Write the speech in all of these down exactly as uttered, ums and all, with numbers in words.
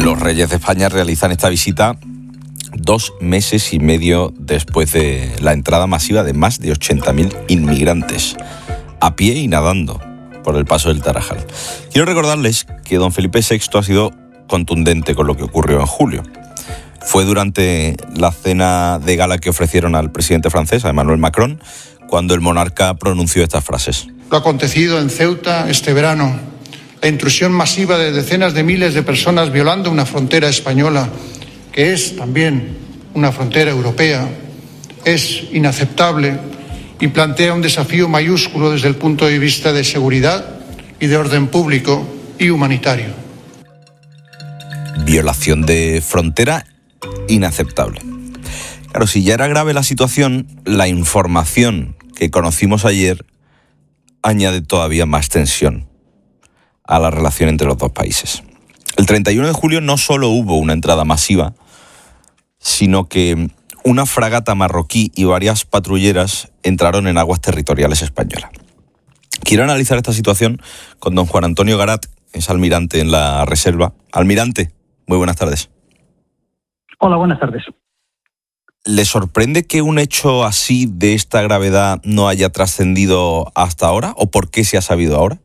Los reyes de España realizan esta visita dos meses y medio después de la entrada masiva de más de ochenta mil inmigrantes, a pie y nadando por el paso del Tarajal. Quiero recordarles que don Felipe sexto ha sido contundente con lo que ocurrió en julio. Fue durante la cena de gala que ofrecieron al presidente francés, a Emmanuel Macron, cuando el monarca pronunció estas frases. Lo acontecido en Ceuta este verano, la intrusión masiva de decenas de miles de personas violando una frontera española, que es también una frontera europea, es inaceptable y plantea un desafío mayúsculo desde el punto de vista de seguridad y de orden público y humanitario. Violación de frontera inaceptable. Claro, si ya era grave la situación, la información que conocimos ayer añade todavía más tensión a la relación entre los dos países. El treinta y uno de julio no solo hubo una entrada masiva, sino que una fragata marroquí y varias patrulleras entraron en aguas territoriales españolas. Quiero analizar esta situación con don Juan Antonio Garat, es almirante en la Reserva. Almirante, muy buenas tardes. Hola, buenas tardes. ¿Le sorprende que un hecho así de esta gravedad no haya trascendido hasta ahora? ¿O por qué se ha sabido ahora?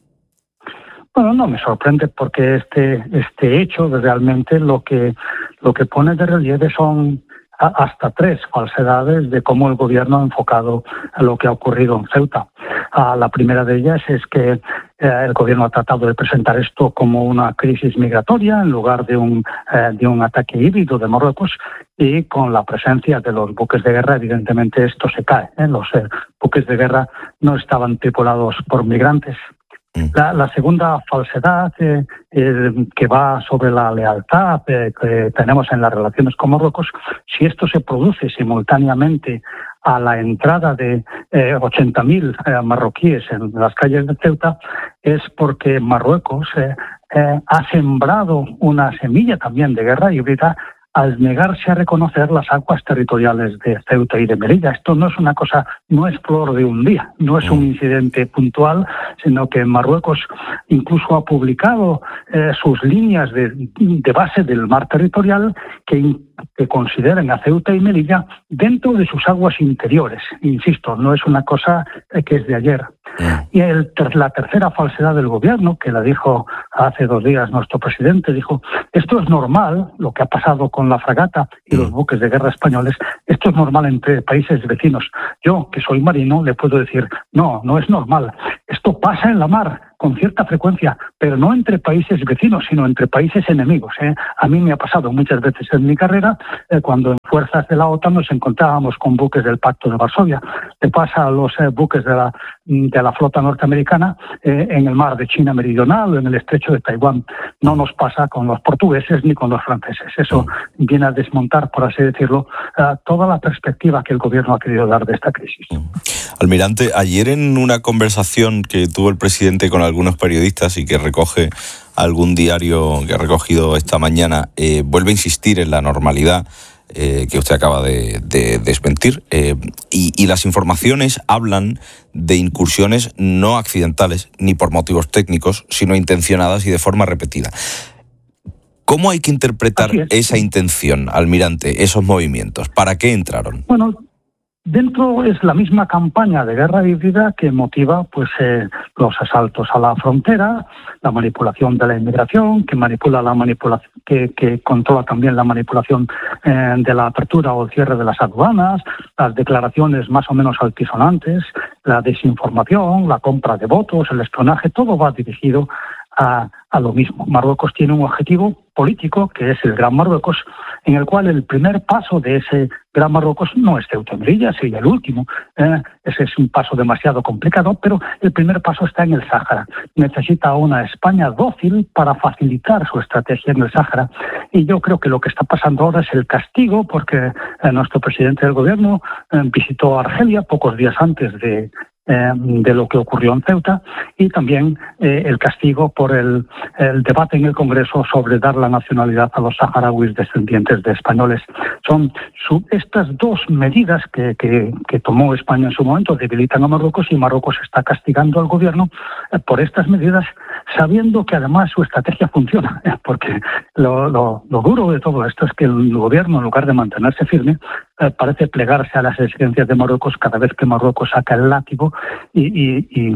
Bueno, no me sorprende porque este este hecho realmente lo que lo que pone de relieve son a, hasta tres falsedades de cómo el gobierno ha enfocado a lo que ha ocurrido en Ceuta. Ah, la primera de ellas es que eh, el gobierno ha tratado de presentar esto como una crisis migratoria en lugar de un eh, de un ataque híbrido de Marruecos, y con la presencia de los buques de guerra evidentemente esto se cae, ¿eh? Los eh, buques de guerra no estaban tripulados por migrantes. La, la segunda falsedad eh, eh, que va sobre la lealtad eh, que tenemos en las relaciones con Marruecos, si esto se produce simultáneamente a la entrada de eh, ochenta mil eh, marroquíes en las calles de Ceuta, es porque Marruecos eh, eh, ha sembrado una semilla también de guerra híbrida al negarse a reconocer las aguas territoriales de Ceuta y de Melilla. Esto no es una cosa, no es flor de un día, no es un incidente puntual, sino que Marruecos incluso ha publicado eh, sus líneas de, de base del mar territorial que, que consideran a Ceuta y Melilla dentro de sus aguas interiores. Insisto, no es una cosa eh, que es de ayer. Y el, la tercera falsedad del gobierno, que la dijo hace dos días nuestro presidente, dijo, esto es normal, lo que ha pasado con la fragata y los buques de guerra españoles, esto es normal entre países vecinos. Yo, que soy marino, le puedo decir, no, no es normal. Esto pasa en la mar con cierta frecuencia, pero no entre países vecinos, sino entre países enemigos. ¿eh? A mí me ha pasado muchas veces en mi carrera, eh, cuando en fuerzas de la OTAN nos encontrábamos con buques del Pacto de Varsovia. Le pasa a los eh, buques de la, de la flota norteamericana eh, en el mar de China Meridional o en el estrecho de Taiwán. No nos pasa con los portugueses ni con los franceses. Eso viene a desmontar, por así decirlo, uh, toda la perspectiva que el gobierno ha querido dar de esta crisis. Almirante, ayer en una conversación que tuvo el presidente con algunos periodistas y que recoge algún diario que ha recogido esta mañana, eh, vuelve a insistir en la normalidad eh, que usted acaba de, de desmentir, eh, y, y las informaciones hablan de incursiones no accidentales ni por motivos técnicos, sino intencionadas y de forma repetida. ¿Cómo hay que interpretar esa intención, almirante, esos movimientos? ¿Para qué entraron? Bueno, dentro es la misma campaña de guerra híbrida que motiva pues eh, los asaltos a la frontera, la manipulación de la inmigración, que manipula la manipulación, que, que controla también la manipulación eh, de la apertura o el cierre de las aduanas, las declaraciones más o menos altisonantes, la desinformación, la compra de votos, el espionaje, todo va dirigido a, a lo mismo. Marruecos tiene un objetivo político, que es el Gran Marruecos, en el cual el primer paso de ese Gran Marruecos no es Ceuta y Melilla, sería el último. Eh, ese es un paso demasiado complicado, pero el primer paso está en el Sáhara. Necesita una España dócil para facilitar su estrategia en el Sáhara. Y yo creo que lo que está pasando ahora es el castigo, porque eh, nuestro presidente del gobierno eh, visitó Argelia pocos días antes de eh, de lo que ocurrió en Ceuta, y también eh, el castigo por el, el debate en el Congreso sobre dar la nacionalidad a los saharauis descendientes de españoles. Son su, estas dos medidas que, que, que tomó España en su momento debilitan a Marruecos, y Marruecos está castigando al gobierno eh, por estas medidas, sabiendo que además su estrategia funciona, eh, porque lo, lo, lo duro de todo esto es que el gobierno, en lugar de mantenerse firme, eh, parece plegarse a las exigencias de Marruecos cada vez que Marruecos saca el látigo y, y, y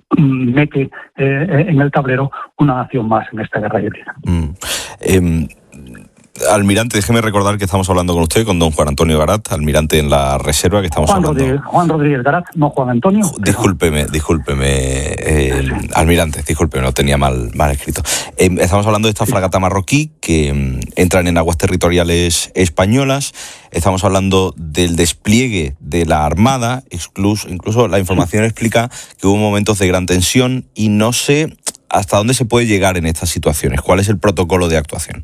mete eh, en el tablero una nación más en esta guerra híbrida. Mm. Eh... Almirante, déjeme recordar que estamos hablando con usted, con don Juan Antonio Garat, almirante en la reserva, que estamos Juan hablando... Rodríguez, Juan Rodríguez Garat, no Juan Antonio. Discúlpeme, discúlpeme, eh, almirante, discúlpeme, lo tenía mal, mal escrito. Eh, estamos hablando de esta fragata marroquí que eh, entran en aguas territoriales españolas. Estamos hablando del despliegue de la Armada, incluso, incluso la información explica que hubo momentos de gran tensión, y no sé hasta dónde se puede llegar en estas situaciones. ¿Cuál es el protocolo de actuación?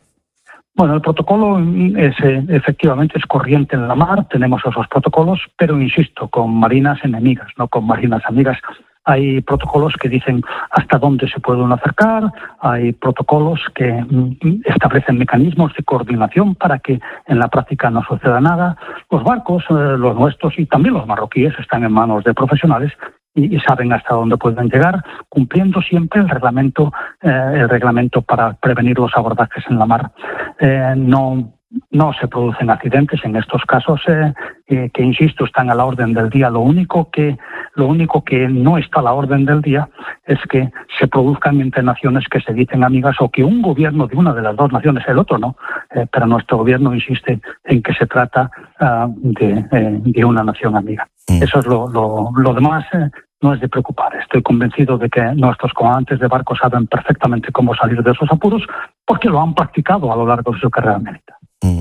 Bueno, el protocolo es, efectivamente es corriente en la mar, tenemos esos protocolos, pero insisto, con marinas enemigas, no con marinas amigas. Hay protocolos que dicen hasta dónde se puede uno acercar, hay protocolos que establecen mecanismos de coordinación para que en la práctica no suceda nada. Los barcos, eh, los nuestros y también los marroquíes, están en manos de profesionales y, y saben hasta dónde pueden llegar, cumpliendo siempre el reglamento, eh, el reglamento para prevenir los abordajes en la mar. Eh, no... No se producen accidentes en estos casos, eh, eh, que insisto, están a la orden del día. Lo único que lo único que no está a la orden del día es que se produzcan entre naciones que se dicen amigas, o que un gobierno de una de las dos naciones, el otro no, eh, pero nuestro gobierno insiste en que se trata uh, de, eh, de una nación amiga. Mm. Eso es lo, lo, lo demás. Eh, No es de preocupar. Estoy convencido de que nuestros comandantes de barco saben perfectamente cómo salir de esos apuros, porque lo han practicado a lo largo de su carrera militar. Mm.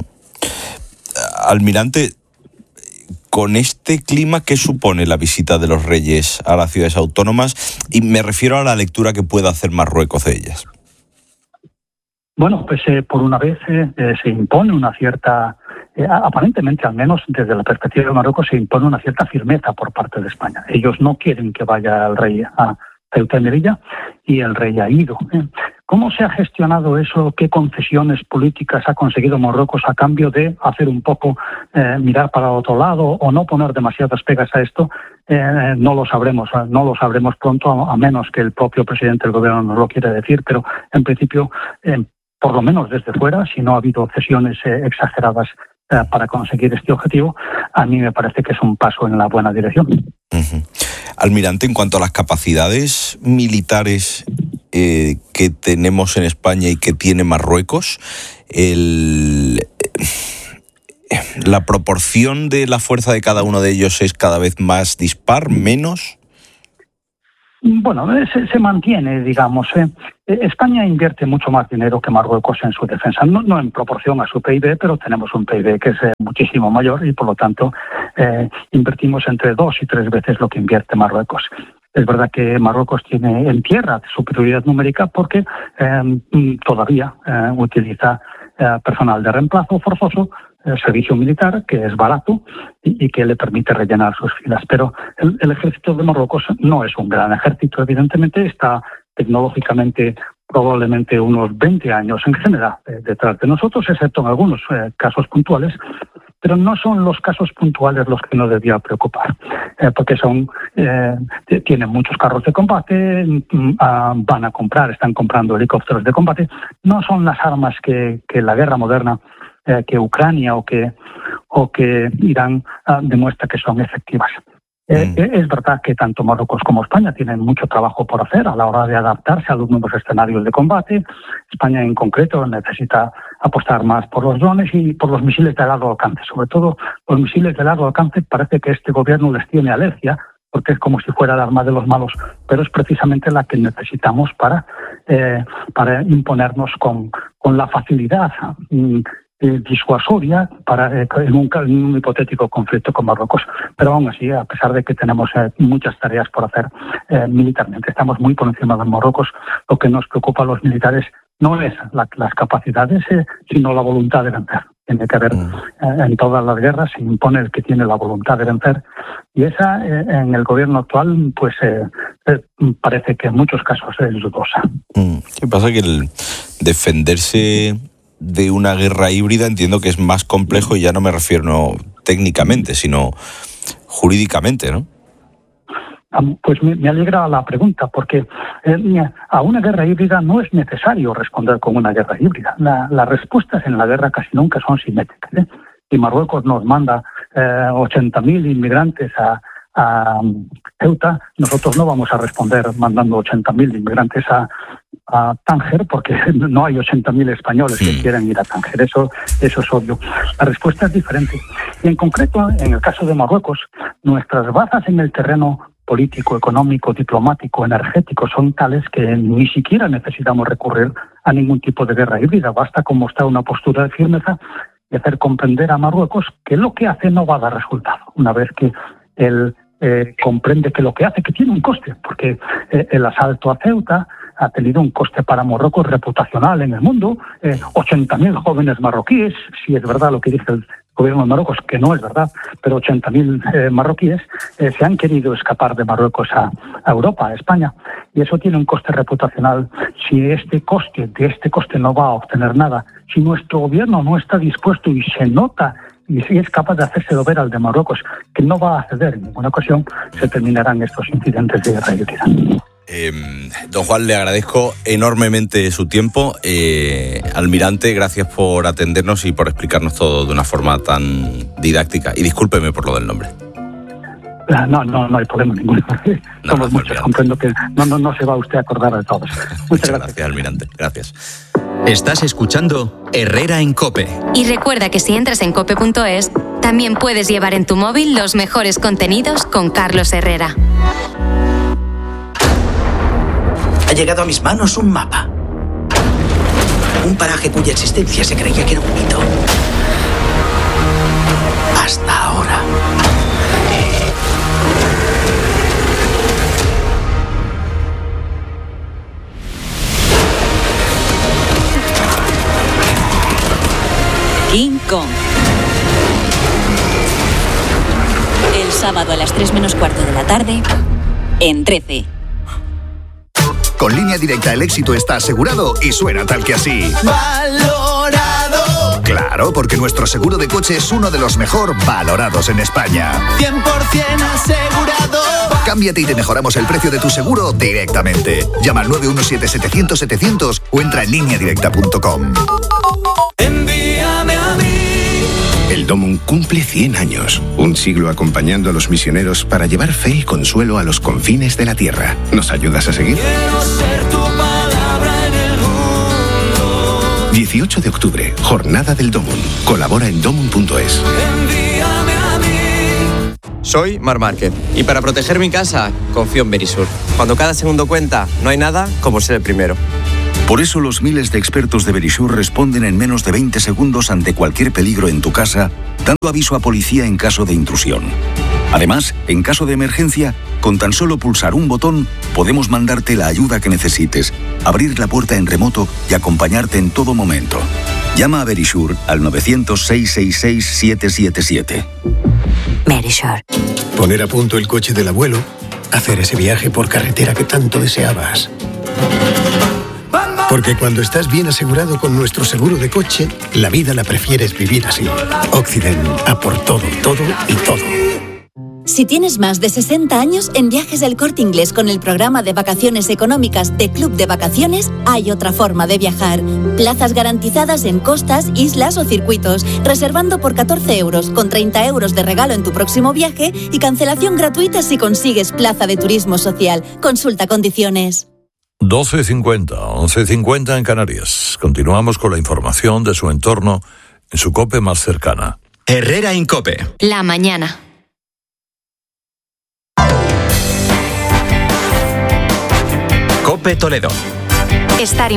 Almirante, con este clima, ¿qué supone la visita de los reyes a las ciudades autónomas? Y me refiero a la lectura que pueda hacer Marruecos de ellas. Bueno, pues eh, por una vez eh, eh, se impone una cierta, eh, aparentemente al menos desde la perspectiva de Marruecos, se impone una cierta firmeza por parte de España. Ellos no quieren que vaya el rey a Ceuta y Melilla, y el rey ha ido. ¿eh? ¿Cómo se ha gestionado eso? ¿Qué concesiones políticas ha conseguido Marruecos a cambio de hacer un poco, eh, mirar para otro lado o no poner demasiadas pegas a esto? Eh, no lo sabremos, no lo sabremos pronto, a, a menos que el propio presidente del gobierno nos lo quiera decir, pero en principio, eh, por lo menos desde fuera, si no ha habido cesiones eh, exageradas eh, para conseguir este objetivo, a mí me parece que es un paso en la buena dirección. Uh-huh. Almirante, en cuanto a las capacidades militares eh, que tenemos en España y que tiene Marruecos, el, ¿la proporción de la fuerza de cada uno de ellos es cada vez más dispar, menos? Bueno, se, se mantiene, digamos. ¿eh? España invierte mucho más dinero que Marruecos en su defensa, no, no en proporción a su P I B, pero tenemos un P I B que es eh, muchísimo mayor, y por lo tanto eh, invertimos entre dos y tres veces lo que invierte Marruecos. Es verdad que Marruecos tiene en tierra superioridad numérica porque eh, todavía eh, utiliza eh, personal de reemplazo forzoso, el servicio militar, que es barato y, y que le permite rellenar sus filas. Pero el, el ejército de Marruecos no es un gran ejército, evidentemente. Está tecnológicamente probablemente unos veinte años en general eh, detrás de nosotros, excepto en algunos eh, casos puntuales, pero no son los casos puntuales los que nos debía preocupar, eh, porque son eh, tienen muchos carros de combate, mm, ah, van a comprar, están comprando helicópteros de combate. No son las armas que, que la guerra moderna, eh, que Ucrania o que, o que Irán ah, demuestra que son efectivas. Eh, mm. Es verdad que tanto Marruecos como España tienen mucho trabajo por hacer a la hora de adaptarse a los nuevos escenarios de combate. España en concreto necesita apostar más por los drones y por los misiles de largo alcance. Sobre todo los misiles de largo alcance parece que este gobierno les tiene alergia, porque es como si fuera el arma de los malos, pero es precisamente la que necesitamos para, eh, para imponernos con, con la facilidad mm, Eh, disuasoria para eh, en, un, en un hipotético conflicto con Marruecos. Pero aún así, a pesar de que tenemos eh, muchas tareas por hacer eh, militarmente, estamos muy por encima de Marruecos. Lo que nos preocupa a los militares no es la, las capacidades, eh, sino la voluntad de vencer. Tiene que haber, eh, en todas las guerras se impone el que tiene la voluntad de vencer, y esa eh, en el gobierno actual pues eh, eh, parece que en muchos casos es dudosa. Mm. ¿Qué pasa? Que el defenderse de una guerra híbrida entiendo que es más complejo, y ya no me refiero no técnicamente, sino jurídicamente, ¿no? Pues me, me alegra la pregunta, porque eh, a una guerra híbrida no es necesario responder con una guerra híbrida. La, las respuestas en la guerra casi nunca son simétricas, ¿eh? Si Marruecos nos manda eh, ochenta mil inmigrantes a, a Ceuta, nosotros no vamos a responder mandando ochenta mil inmigrantes a, a Tánger, porque no hay ochenta mil españoles que quieran ir a Tánger. Eso, eso es obvio. La respuesta es diferente. Y en concreto, en el caso de Marruecos, nuestras bazas en el terreno político, económico, diplomático, energético son tales que ni siquiera necesitamos recurrir a ningún tipo de guerra híbrida. Basta con mostrar una postura de firmeza y hacer comprender a Marruecos que lo que hace no va a dar resultado. Una vez que él eh, comprende que lo que hace, que tiene un coste, porque eh, el asalto a Ceuta ha tenido un coste para Marruecos reputacional en el mundo, eh, ochenta mil jóvenes marroquíes, si es verdad lo que dice el gobierno de Marruecos, que no es verdad, pero ochenta mil eh, marroquíes eh, se han querido escapar de Marruecos a, a Europa, a España, y eso tiene un coste reputacional. Si este coste, de este coste no va a obtener nada, si nuestro gobierno no está dispuesto y se nota y si es capaz de hacérselo ver al de Marruecos que no va a ceder en ninguna ocasión, se terminarán estos incidentes de guerra híbrida. Eh, don Juan, le agradezco enormemente su tiempo. Eh, almirante, gracias por atendernos y por explicarnos todo de una forma tan didáctica. Y discúlpeme por lo del nombre. No, no, no hay problema ninguno. No, Somos muchos, almirante. Comprendo que no, no, no se va usted a acordar de todos. Muchas, Muchas gracias. gracias, almirante. Gracias. Estás escuchando Herrera en COPE. Y recuerda que si entras en cope punto es, también puedes llevar en tu móvil los mejores contenidos con Carlos Herrera. Ha llegado a mis manos un mapa. Un paraje cuya existencia se creía que era un mito. Hasta ahora. King Kong. El sábado a las tres menos cuarto de la tarde, en trece. Con Línea Directa el éxito está asegurado y suena tal que así. ¡Valorado! Claro, porque nuestro seguro de coche es uno de los mejor valorados en España. cien por ciento asegurado. Cámbiate y te mejoramos el precio de tu seguro directamente. Llama al nueve uno siete setecientos setecientos o entra en línea directa punto com. Envíame a mí. El Domum cumple cien años, un siglo acompañando a los misioneros para llevar fe y consuelo a los confines de la tierra. ¿Nos ayudas a seguir? Quiero ser tu palabra en el mundo. dieciocho de octubre, Jornada del Domum. Colabora en domum punto es. Envíame a mí. Soy Mar Márquez y para proteger mi casa confío en Verisur. Cuando cada segundo cuenta, no hay nada como ser el primero. Por eso los miles de expertos de Verisur responden en menos de veinte segundos ante cualquier peligro en tu casa, dando aviso a policía en caso de intrusión. Además, en caso de emergencia, con tan solo pulsar un botón, podemos mandarte la ayuda que necesites, abrir la puerta en remoto y acompañarte en todo momento. Llama a Verisur al nueve cero cero, seis seis seis, siete siete siete. Verisur. Poner a punto el coche del abuelo, hacer ese viaje por carretera que tanto deseabas. Porque cuando estás bien asegurado con nuestro seguro de coche, la vida la prefieres vivir así. Occident, a por todo, todo y todo. Si tienes más de sesenta años, en Viajes del Corte Inglés con el programa de vacaciones económicas de Club de Vacaciones, hay otra forma de viajar. Plazas garantizadas en costas, islas o circuitos, reservando por catorce euros, con treinta euros de regalo en tu próximo viaje y cancelación gratuita si consigues plaza de turismo social. Consulta condiciones. doce cincuenta, once cincuenta en Canarias. Continuamos con la información de su entorno en su COPE más cercana. Herrera en COPE. La mañana. COPE Toledo. Estar